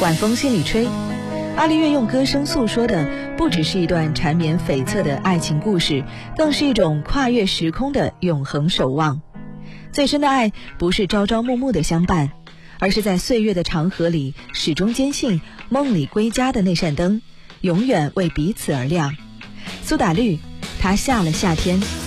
晚风心里吹。阿丽月用歌声诉说的不只是一段缠绵悱恻的爱情故事，更是一种跨越时空的永恒守望。最深的爱不是朝朝暮暮的相伴，而是在岁月的长河里始终坚信梦里归家的那扇灯永远为彼此而亮。苏打绿，他下了夏天。